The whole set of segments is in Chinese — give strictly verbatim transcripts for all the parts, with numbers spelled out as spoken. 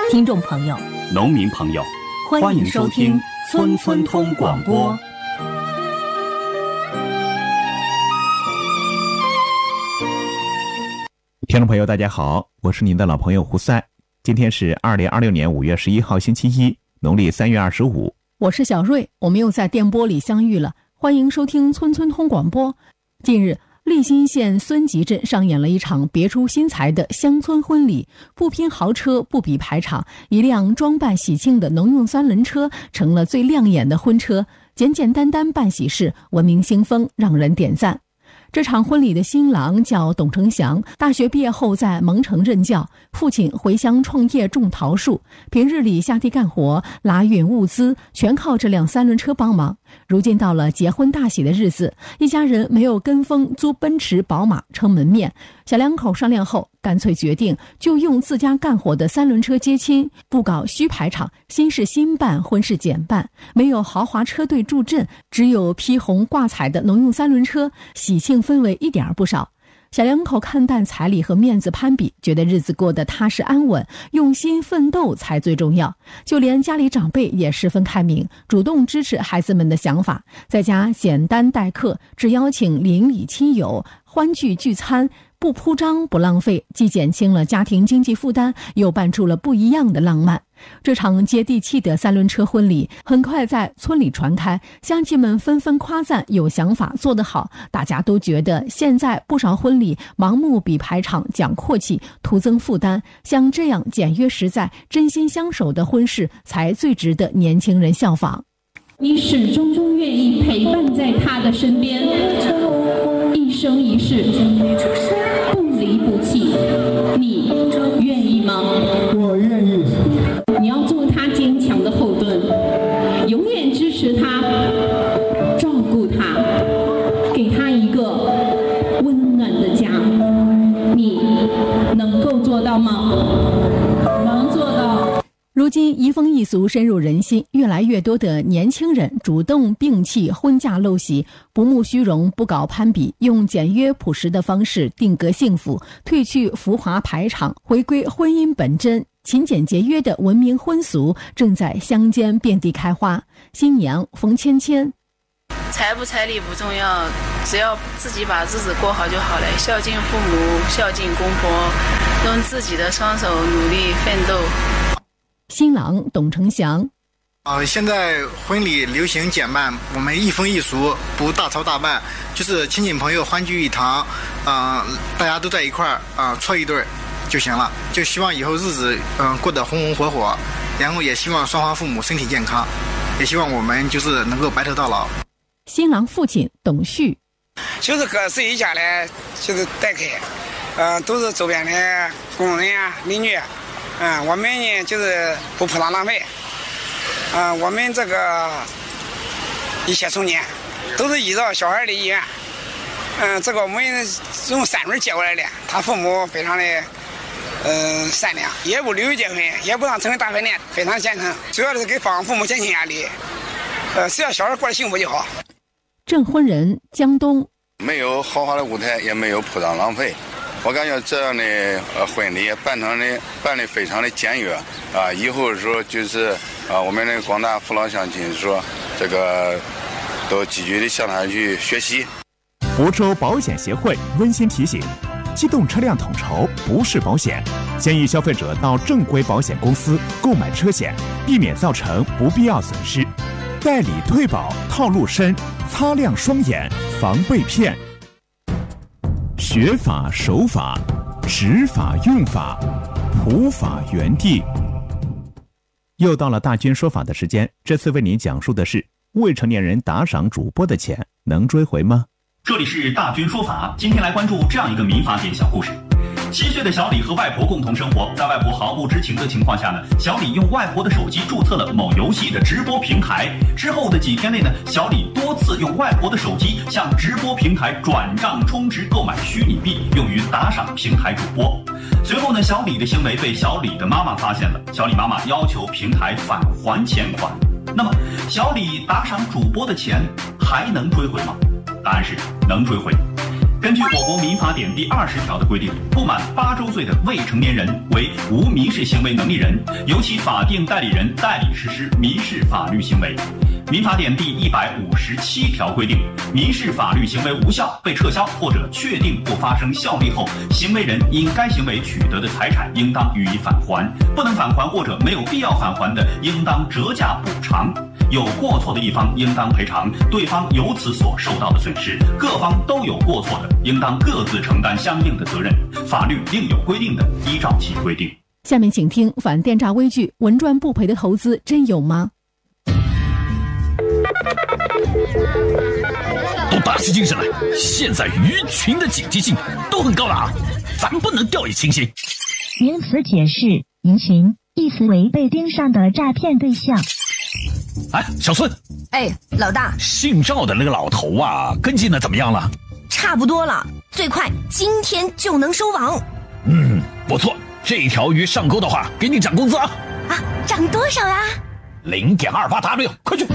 听众朋友、 农民朋友，欢迎收听村村通广播。 听众朋友大家好，我是您的老朋友胡塞。今天是二零二六年五月十一号星期一，农历三月二十五。 我是小瑞，我们又在电波里相遇了，欢迎收听村村通广播。近日，利辛县孙集镇上演了一场别出心裁的乡村婚礼，不拼豪车，不比排场，一辆装扮喜庆的农用三轮车成了最亮眼的婚车，简简单单办喜事，文明兴风，让人点赞。这场婚礼的新郎叫董成祥，大学毕业后在蒙城任教，父亲回乡创业种桃树，平日里下地干活拉运物资全靠这辆三轮车帮忙。如今到了结婚大喜的日子，一家人没有跟风租奔驰宝马撑门面，小两口商量后干脆决定就用自家干活的三轮车接亲，不搞虚排场，新事新办，婚事简办，没有豪华车队助阵，只有披红挂彩的农用三轮车，喜庆氛围一点不少。小两口看淡彩礼和面子攀比，觉得日子过得踏实安稳，用心奋斗才最重要。就连家里长辈也十分开明，主动支持孩子们的想法，在家简单待客，只邀请邻里亲友欢聚聚餐，不铺张不浪费，既减轻了家庭经济负担，又伴出了不一样的浪漫。这场接地气的三轮车婚礼很快在村里传开，乡亲们纷纷夸赞有想法，做得好。大家都觉得现在不少婚礼盲目比排场，讲阔气，徒增负担，像这样简约实在、真心相守的婚事才最值得年轻人效仿。 你始终终愿意陪伴在他的身边，一生一世不离不弃，你愿意吗？ 我愿意。 你要做他坚强的后盾，永远支持他，照顾他，给他一个温暖的家。你能够做到吗？能做到。 如今移风易俗深入人心，越来越多的年轻人主动摒弃婚嫁陋习，不慕虚荣，不搞攀比，用简约朴实的方式定格幸福，褪去浮华排场，回归婚姻本真，勤俭节约的文明婚俗正在乡间遍地开花。新娘冯芊芊， 彩不彩礼不重要，只要自己把日子过好就好了，孝敬父母，孝敬公婆，用自己的双手努力奋斗。 新郎董成祥， 呃，现在婚礼流行简办，我们一风一俗，不大操大办，就是亲戚朋友欢聚一堂，呃，大家都在一块儿啊，搓一对就行了。就希望以后日子嗯、呃、过得红红火火，然后也希望双方父母身体健康，也希望我们就是能够白头到老。 新郎父亲董旭， 就是各自一家的，就是待客，呃，都是周边的工人啊、邻居。嗯，我们呢就是不铺张浪费，嗯，我们这个一切从简都是依照小孩的意愿，嗯，这个我们用三轮接过来的，他父母非常的嗯、呃、善良，也不旅游结婚，也不让成为大饭店，非常虔诚，主要是给方父母减轻压力，呃，只要小孩过得幸福就好。 证婚人江东， 没有豪华的舞台，也没有铺张浪费。我感觉这样的呃婚礼办成的办的非常的简约啊，以后说就是啊，我们的广大父老乡亲说这个都积极的向他去学习。 福州保险协会温馨提醒：机动车辆统筹不是保险，建议消费者到正规保险公司购买车险，避免造成不必要损失。代理退保套路深，擦亮双眼防被骗。学法守法，执法用法，普法原地。又到了大军说法的时间，这次为您讲述的是未成年人打赏主播的钱能追回吗？ 这里是大军说法，今天来关注这样一个民法典小故事。七岁的小李和外婆共同生活，在外婆毫不知情的情况下呢，小李用外婆的手机注册了某游戏的直播平台。之后的几天内呢，小李多次用外婆的手机向直播平台转账充值购买虚拟币，用于打赏平台主播。随后呢，小李的行为被小李的妈妈发现了，小李妈妈要求平台返还钱款。那么，小李打赏主播的钱还能追回吗？答案是能追回。 根据我国民法典第二十条的规定，不满八周岁的未成年人为无民事行为能力人，由其法定代理人代理实施民事法律行为。民法典第一百五十七条规定，民事法律行为无效、被撤销或者确定不发生效力后，行为人因该行为取得的财产应当予以返还，不能返还或者没有必要返还的，应当折价补偿。有过错的一方应当赔偿对方由此所受到的损失，各方都有过错的，应当各自承担相应的责任。法律另有规定的，依照其规定。 下面请听反电诈微剧：稳赚不赔的投资真有吗？ 都打起精神来！现在鱼群的警惕性都很高了啊，咱不能掉以轻心。 名词解释：鱼群，意思为被盯上的诈骗对象。 哎，小孙， 哎，老大， 姓赵的那个老头啊，跟进的怎么样了？ 差不多了，最快今天就能收网。 嗯，不错，这条鱼上钩的话，给你涨工资啊！ 啊，涨多少啊？ 零点二八 W， 快去！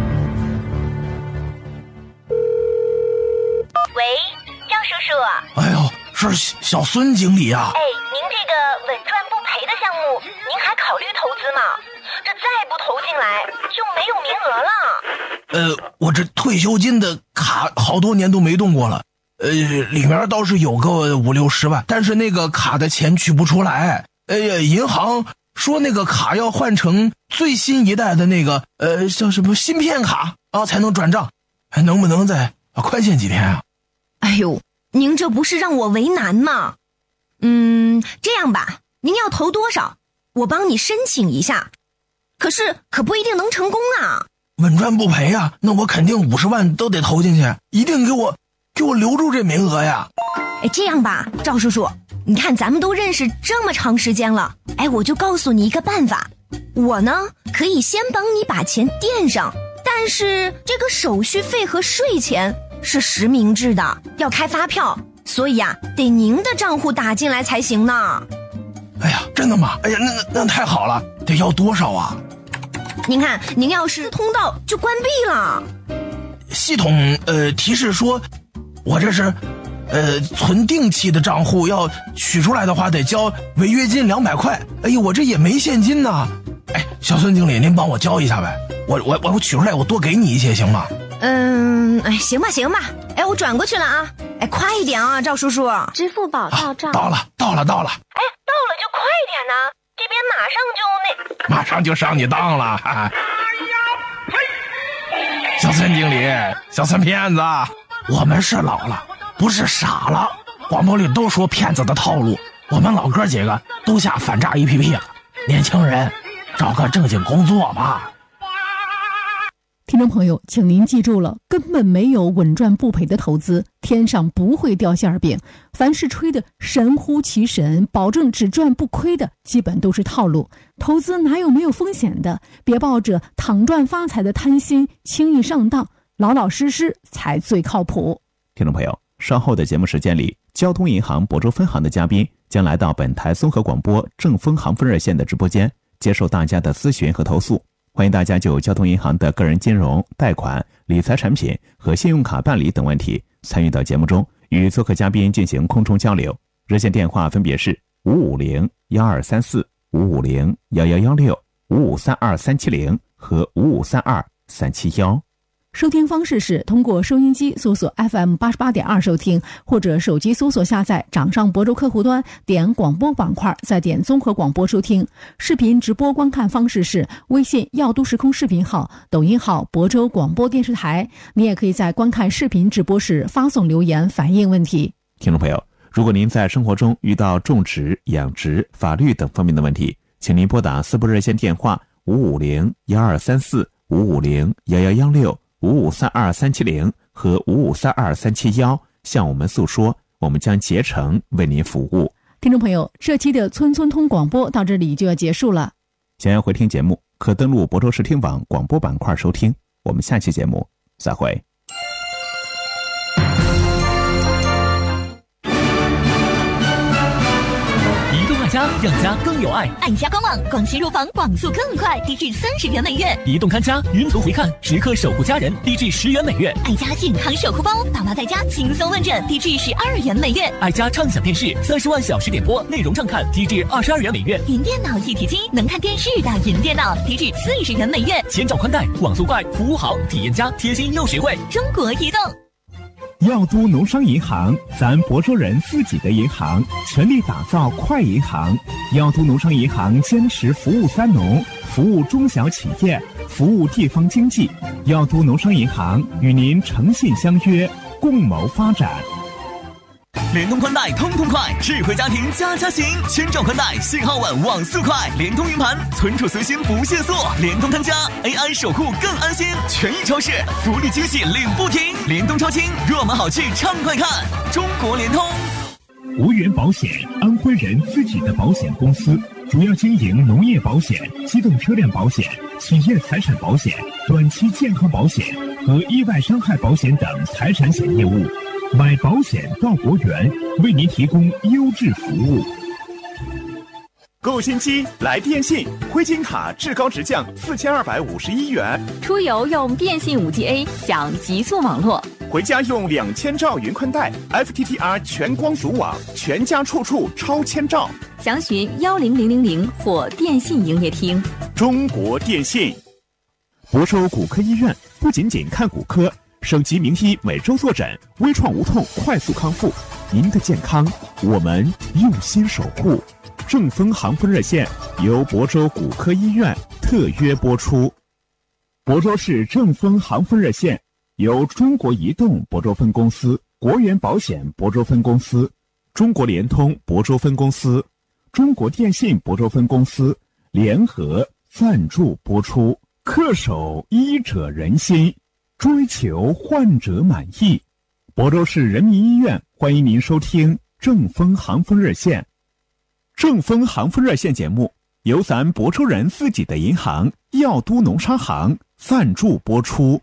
喂，赵叔叔。 哎呦，是小孙经理啊。 哎，您这个稳赚不赔的项目，您还考虑投资吗？这再不投进来就没有名额了。呃，我这退休金的卡好多年都没动过了，呃，里面倒是有个五六十万，但是那个卡的钱取不出来。哎呀，银行说那个卡要换成最新一代的那个呃叫什么芯片卡啊才能转账，还能不能再宽限几天啊？ 哎呦，您这不是让我为难吗？嗯，这样吧，您要投多少，我帮你申请一下。可是可不一定能成功啊！ 稳赚不赔啊，那我肯定五十万都得投进去，一定给我给我留住这名额呀！ 哎，这样吧，赵叔叔，你看咱们都认识这么长时间了，哎，我就告诉你一个办法，我呢可以先帮你把钱垫上，但是这个手续费和税钱是实名制的，要开发票，所以啊，得您的账户打进来才行呢。 哎呀，真的吗？哎呀，那那那太好了，得要多少啊？ 您看，您要是通道就关闭了。 系统呃提示说，我这是呃存定期的账户，要取出来的话得交违约金两百块。哎呦，我这也没现金呢。哎，小孙经理，您帮我交一下呗，我我我取出来，我多给你一些行吗？ 嗯，哎，行吧行吧，哎，我转过去了啊，哎，快一点啊，赵叔叔。 支付宝到账、 啊。到了到了到了。 哎，到了就快点呢，这边马上就那。马上就上你当了。哎呀，小孙经理，小孙骗子，我们是老了，不是傻了。广播里都说骗子的套路，我们老哥几个都下反诈 A P P 了。年轻人，找个正经工作吧。 听众朋友，请您记住了，根本没有稳赚不赔的投资，天上不会掉馅饼。凡是吹的神乎其神，保证只赚不亏的，基本都是套路。投资哪有没有风险的？别抱着躺赚发财的贪心轻易上当，老老实实才最靠谱。 听众朋友，稍后的节目时间里，交通银行亳州分行的嘉宾将来到本台综合广播正丰行分热线的直播间，接受大家的咨询和投诉。欢迎大家就交通银行的个人金融、贷款、理财产品和信用卡办理等问题参与到节目中，与做客嘉宾进行空中交流。热线电话分别是五五零幺二三四、五五零幺幺幺六、五五三二三七零和五五三二三七幺。 收听方式是通过收音机搜索 F M 八十八点二 收听，或者手机搜索下载掌上亳州客户端，点广播板块，再点综合广播收听。视频直播观看方式是微信耀都时空视频号、抖音号亳州广播电视台。你也可以在观看视频直播时发送留言反映问题。 听众朋友，如果您在生活中遇到种植、养殖、法律等方面的问题，请您拨打私部热线电话五五零幺二三四、五五零幺幺幺六、五五三二三七零和五五三二三七幺向我们诉说，我们将竭诚为您服务。 听众朋友，这期的村村通广播到这里就要结束了。 想要回听节目，可登录亳州视听网广播板块收听。我们下期节目再会。 移动爱家家，让家更有爱。 爱家官网，广西入房网速更快，低至三十元每月。 移动看家，云图回看，时刻守护家人，低至十元每月。 爱家健康守护包，爸妈在家轻松问诊，低至十二元每月。 爱家畅享电视，三十万小时点播，内容畅看，低至二十二元每月。 云电脑一体机，能看电视的云电脑，低至四十元每月。 千兆宽带，网速快，服务好，体验佳，贴心又实惠。 中国移动。 耀都农商银行，咱亳州人自己的银行，全力打造快银行。耀都农商银行坚持服务三农，服务中小企业，服务地方经济。耀都农商银行与您诚信相约，共谋发展。 联通宽带通通快，智慧家庭家家行，千兆宽带，信号稳，网速快，联通云盘，存储随心不限速，联通看家 A I 守护更安心，权益超市福利惊喜领不停，联通超轻，热门好趣畅快看，中国联通。 无源保险，安徽人自己的保险公司，主要经营农业保险、机动车辆保险、企业财产保险、短期健康保险和意外伤害保险等财产险业务。买保险到国源，为您提供优质服务。 购新机来电信，灰金卡至高直降四千二百五十一元。 出游用电信 五 G A 享极速网络， 回家用两千兆云宽带 F T T R 全光阻网，全家处处超千兆。 详询幺零零零零或电信营业厅。 中国电信。 亳州骨科医院不仅仅看骨科，省级名医每周坐诊，微创无痛，快速康复。您的健康，我们用心守护。正风航风热线由亳州骨科医院特约播出。亳州市正风航风热线由中国移动亳州分公司、国源保险亳州分公司、中国联通亳州分公司、中国电信亳州分公司联合赞助播出。恪守医者仁心，追求患者满意。亳州市人民医院欢迎您收听正风航风热线。正风航风热线节目由咱亳州人自己的银行耀都农商行赞助播出。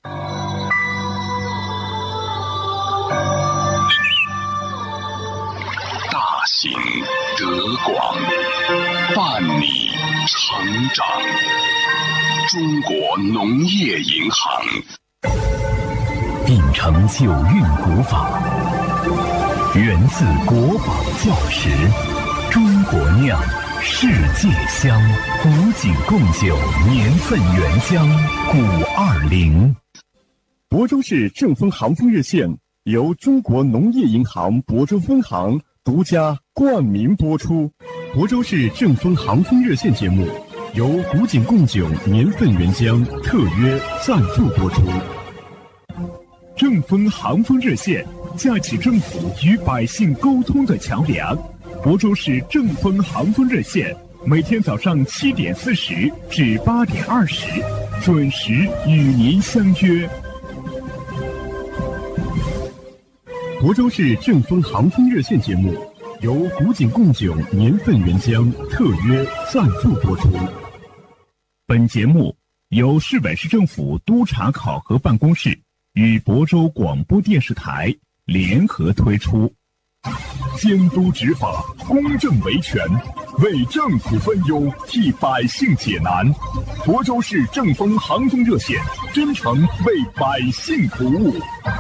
大行德广，伴你成长。中国农业银行秉承九韵古法，源自国宝教识，中国酿，世界香，古井贡酒，年份原香，古二零。 亳州市正风航风热线由中国农业银行亳州分行独家冠名播出。亳州市正风航风热线节目由古井贡酒年份原香特约赞助播出。正风航风热线架起政府与百姓沟通的桥梁。亳州市正风航风热线每天早上七点四十至八点二十准时与您相约。亳州市正风航风热线节目由古井贡酒年份原香特约赞助播出。本节目由市委市政府督察考核办公室与亳州广播电视台联合推出。监督执法，公正维权，为政府分忧，替百姓解难。亳州市正风航风热线真诚为百姓服务。